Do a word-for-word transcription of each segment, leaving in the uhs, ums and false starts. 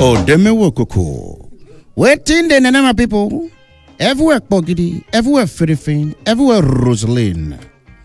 Oh, deme wokoko. Waiting the Nana people. Everywhere Pogidi, everywhere Philippine, everywhere Rosaline.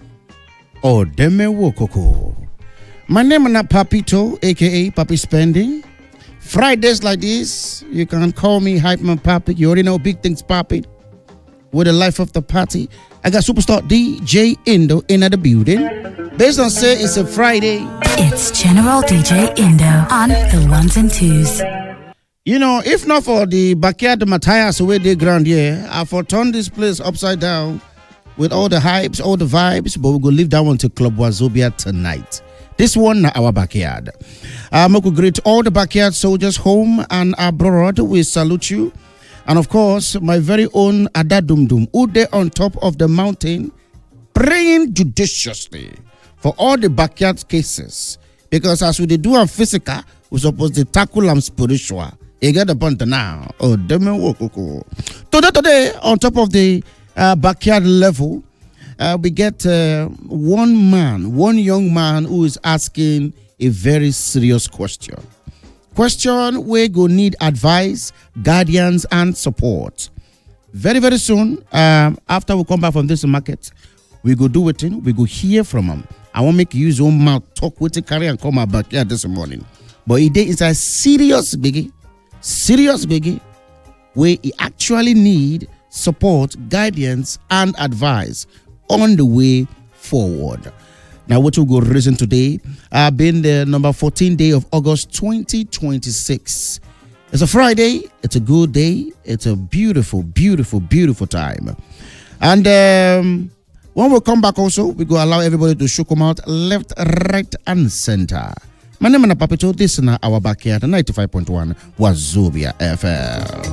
Oh, deme wokoko. My name is Papito, aka Papi Spending. Fridays like this, you can call me Hype Man Papi. You already know big things popping. With the life of the party, I got superstar D J Indo in the building. Based on say it's a Friday. It's General D J Indo on the ones and twos. You know, if not for the backyard Matthias away the ground here, I for turn this place upside down with all the hypes, all the vibes, but we're going to leave that one to Club Wazobia tonight. This one, our backyard. Um, I could greet all the backyard soldiers home and abroad. We salute you. And of course, my very own Adadumdum, who there on top of the mountain, praying judiciously for all the backyard cases. Because as we do our physical, we're supposed to tackle them spiritual. You get the point now. Oh, deme wokoko. Today, today, on top of the uh, backyard level, uh, we get uh, one man, one young man who is asking a very serious question. Question where go need advice, guardians, and support. Very, very soon, um, after we come back from this market, we go do it. We go hear from him. I won't make you use your own mouth, talk with it, carry and come back here this morning. But it is a serious biggie, serious biggie, where he actually need support, guidance, and advice on the way forward. Now, what we'll go reason today, uh, being the number fourteen day of August twenty twenty-six. It's a Friday. It's a good day. It's a beautiful, beautiful, beautiful time. And um, when we come back also, we go allow everybody to show come out left, right, and center. My name is Papito. This is our backyard, ninety-five point one Wazobia F M.